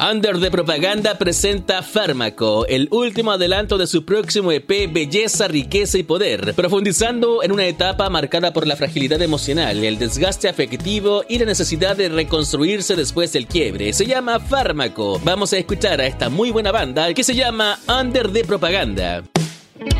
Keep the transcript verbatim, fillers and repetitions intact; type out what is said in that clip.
Under de Propaganda presenta Fármaco, el último adelanto de su próximo E P Belleza, Riqueza y Poder, profundizando en una etapa marcada por la fragilidad emocional, el desgaste afectivo y la necesidad de reconstruirse después del quiebre. Se llama Fármaco. Vamos a escuchar a esta muy buena banda que se llama Under de Propaganda.